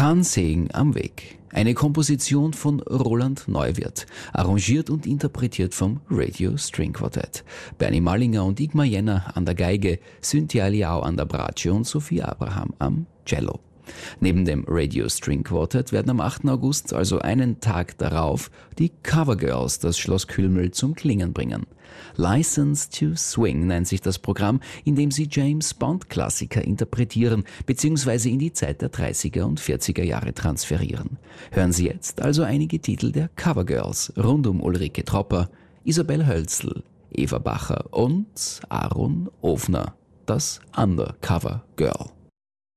Kahnsegen am Weg. Eine Komposition von Roland Neuwirth, arrangiert und interpretiert vom Radio String Quartet. Bernie Mallinger und Igmar Jenner an der Geige, Cynthia Liao an der Bratsche und Sophie Abraham am Cello. Neben dem Radio String Quartet werden am 8. August, also einen Tag darauf, die Covergirls das Schloss Külmel zum Klingen bringen. License to Swing nennt sich das Programm, in dem sie James-Bond-Klassiker interpretieren bzw. in die Zeit der 30er und 40er Jahre transferieren. Hören Sie jetzt also einige Titel der Covergirls rund um Ulrike Tropper, Isabel Hölzl, Eva Bacher und Aaron Ofner, das Undercover Girl.